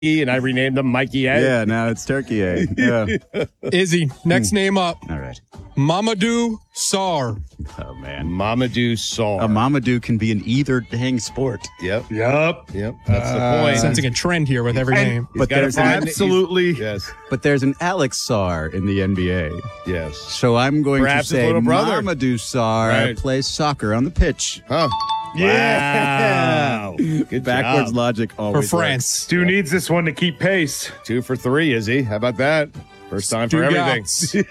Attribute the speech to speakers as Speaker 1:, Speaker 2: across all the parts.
Speaker 1: and I renamed him Mikey A.
Speaker 2: Yeah, now it's Turkey A. Yeah.
Speaker 3: Izzy, next name up.
Speaker 2: All right.
Speaker 3: Mamadou Sarr.
Speaker 2: Oh, man.
Speaker 1: Mamadou Sarr.
Speaker 2: A Mamadou can be in either dang sport.
Speaker 1: Yep.
Speaker 4: Yup.
Speaker 1: Yep. That's the point.
Speaker 3: Sensing a trend here with every name.
Speaker 1: He's
Speaker 2: But
Speaker 1: gotta
Speaker 2: there's
Speaker 1: find-
Speaker 4: Absolutely.
Speaker 1: Yes.
Speaker 2: But there's an Alex Sarr in the NBA.
Speaker 1: Yes.
Speaker 2: So I'm going
Speaker 1: Perhaps
Speaker 2: to
Speaker 1: his
Speaker 2: say
Speaker 1: little brother.
Speaker 2: Mamadou Sarr
Speaker 1: Right.
Speaker 2: plays soccer on the pitch.
Speaker 1: Huh.
Speaker 4: Yeah.
Speaker 1: Wow. Good
Speaker 2: Backwards
Speaker 1: job.
Speaker 2: logic
Speaker 3: For
Speaker 2: always
Speaker 3: France.
Speaker 4: Stu needs this one to keep pace.
Speaker 1: 2 for 3, Izzy. How about that? First time for everything.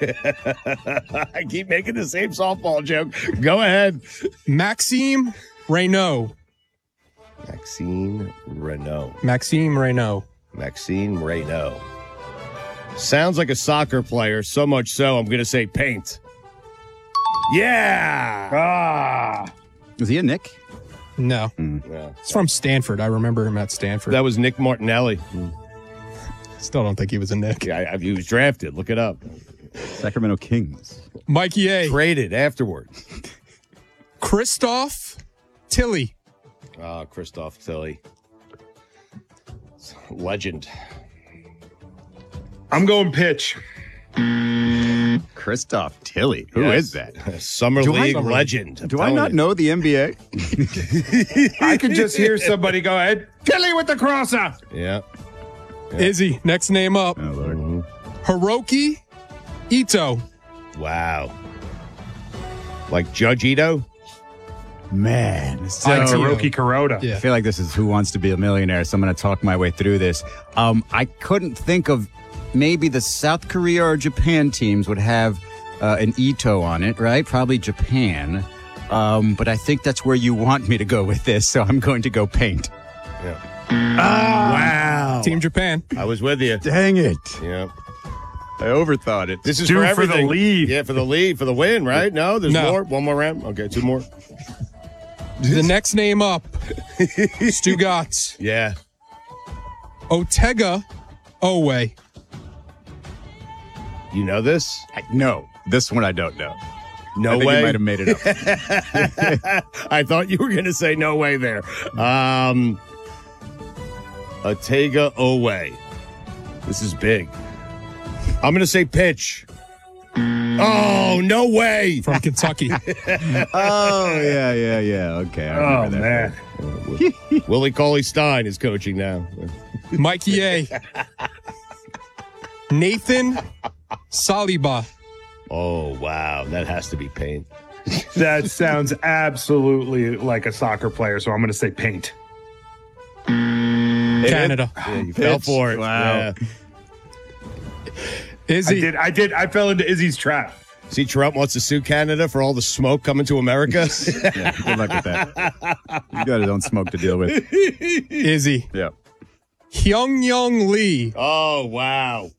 Speaker 1: I keep making the same softball joke. Go ahead.
Speaker 3: Maxime Reynaud.
Speaker 1: Maxime Renault.
Speaker 3: Maxime Reynaud.
Speaker 1: Maxime Reynaud. Sounds like a soccer player, so much so I'm going to say paint. Yeah.
Speaker 4: Ah.
Speaker 2: Was he a Nick?
Speaker 3: No.
Speaker 1: Yeah.
Speaker 3: It's from Stanford. I remember him at Stanford.
Speaker 1: That was Nick Martinelli.
Speaker 3: Still don't think he was a Nick.
Speaker 1: Yeah, he was drafted. Look it up.
Speaker 2: Sacramento Kings.
Speaker 3: Mikey A.
Speaker 1: Traded afterward.
Speaker 3: Christoph Tilly.
Speaker 1: Christoph Tilly. Legend.
Speaker 4: I'm going pitch.
Speaker 2: Christoph Tilly. Who
Speaker 1: Yes.
Speaker 2: is that?
Speaker 1: Summer
Speaker 2: Do I-
Speaker 1: League legend. I'm
Speaker 2: Do I
Speaker 1: telling
Speaker 2: not
Speaker 1: you.
Speaker 2: know the NBA?
Speaker 4: I could just hear somebody go ahead. Tilly with the crosser.
Speaker 1: Yeah.
Speaker 3: Izzy, next name up.
Speaker 2: Oh, Lord.
Speaker 3: Hiroki Ito.
Speaker 1: Wow. Like Judge Ito?
Speaker 2: Man. So,
Speaker 3: I too.
Speaker 4: Hiroki Kuroda.
Speaker 3: Yeah.
Speaker 2: I feel like this is Who Wants to Be a Millionaire, so I'm going to talk my way through this. I couldn't think of maybe the South Korea or Japan teams would have an Ito on it, right? Probably Japan. But I think that's where you want me to go with this, so I'm going to go paint.
Speaker 1: Yeah.
Speaker 4: Wow.
Speaker 3: Team Japan.
Speaker 1: I was with you.
Speaker 2: Dang it.
Speaker 1: Yeah.
Speaker 2: I overthought it.
Speaker 1: This is
Speaker 4: Due
Speaker 1: for
Speaker 4: for the
Speaker 1: everything.
Speaker 4: lead.
Speaker 1: Yeah, for the lead, for the win, right? No, there's
Speaker 3: No.
Speaker 1: more. One more round. Okay, 2 more.
Speaker 3: The next name up. Stugatz.
Speaker 1: Yeah.
Speaker 3: Otega Owe.
Speaker 1: You know this?
Speaker 2: No, this one I don't know.
Speaker 1: No
Speaker 2: I think
Speaker 1: way.
Speaker 2: you might have made it up.
Speaker 1: I thought you were going to say no way there. Otega Owe. This is big. I'm going to say pitch. Oh, no way.
Speaker 3: From Kentucky.
Speaker 2: Oh, yeah. Okay, I
Speaker 4: Oh,
Speaker 2: remember that.
Speaker 4: man.
Speaker 1: Willie Cauley-Stein is coaching now.
Speaker 3: Mikey A. Nathan Saliba.
Speaker 1: Oh, wow. That has to be paint.
Speaker 4: That sounds absolutely like a soccer player, so I'm going to say paint.
Speaker 3: Canada.
Speaker 1: Yeah, you fell for it.
Speaker 2: Wow.
Speaker 1: Yeah.
Speaker 3: Izzy.
Speaker 4: I fell into Izzy's trap.
Speaker 1: See, Trump wants to sue Canada for all the smoke coming to America.
Speaker 2: Yeah, good luck with that. He's got his own smoke to deal with.
Speaker 3: Izzy.
Speaker 2: Yeah.
Speaker 3: Hyung Lee.
Speaker 1: Oh, wow.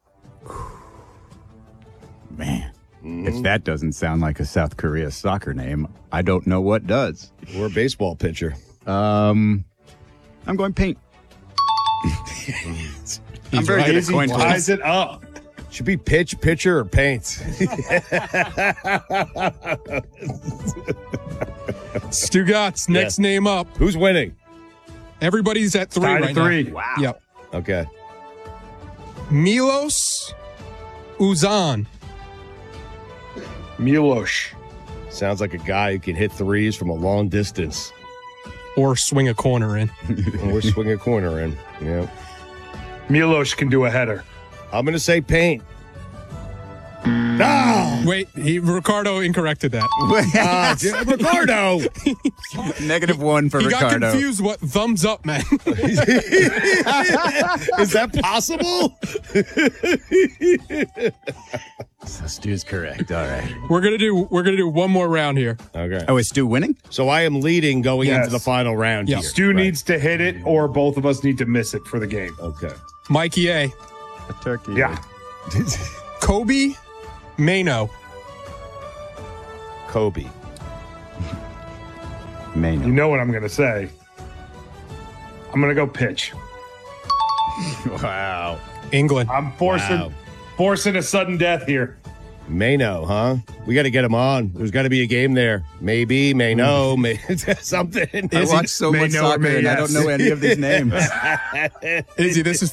Speaker 2: Man, if that doesn't sound like a South Korea soccer name, I don't know what does.
Speaker 1: We're a baseball pitcher.
Speaker 2: I'm going paint. I'm very
Speaker 3: right.
Speaker 2: good at
Speaker 4: Izzy
Speaker 2: coin
Speaker 4: ties
Speaker 2: flips.
Speaker 4: it up.
Speaker 1: Should be pitch, pitcher, or paint.
Speaker 3: Stugatz. Next name up.
Speaker 1: Who's winning?
Speaker 3: Everybody's at 3
Speaker 4: Tied
Speaker 3: right
Speaker 4: at 3.
Speaker 3: now.
Speaker 4: Wow.
Speaker 3: Yep.
Speaker 1: Okay.
Speaker 3: Milos Uzan.
Speaker 4: Milosh.
Speaker 1: Sounds like a guy who can hit threes from a long distance
Speaker 3: Or swing a corner in.
Speaker 1: or swing a corner in. Yeah.
Speaker 4: Milosh can do a header.
Speaker 1: I'm going to say paint. No!
Speaker 3: Wait, Ricardo incorrected that.
Speaker 1: Ricardo!
Speaker 2: -1 for
Speaker 3: He got
Speaker 2: Ricardo.
Speaker 3: confused what thumbs up meant.
Speaker 1: Is that possible?
Speaker 2: So Stu's correct. All right.
Speaker 3: We're gonna do one more round here.
Speaker 1: Okay.
Speaker 2: Oh, is Stu winning?
Speaker 1: So I am leading going
Speaker 4: Yes.
Speaker 1: into the final round
Speaker 3: Yeah.
Speaker 1: here.
Speaker 4: Stu
Speaker 1: Right.
Speaker 4: needs to hit it, or both of us need to miss it for the game.
Speaker 1: Okay.
Speaker 3: Mikey A.
Speaker 2: A turkey.
Speaker 4: Yeah.
Speaker 3: Kobe Mano.
Speaker 1: Kobe.
Speaker 2: Mano.
Speaker 4: You know what I'm going to say. I'm going to go pitch.
Speaker 2: Wow.
Speaker 3: England.
Speaker 4: I'm forcing a sudden death here.
Speaker 1: Mano, huh? We got to get him on. There's got to be a game there. Maybe, may no, may something.
Speaker 2: I watch so
Speaker 4: may
Speaker 2: much
Speaker 4: know or
Speaker 2: soccer
Speaker 4: may
Speaker 2: and I
Speaker 4: yes.
Speaker 2: don't know any of these names.
Speaker 3: Izzy, this is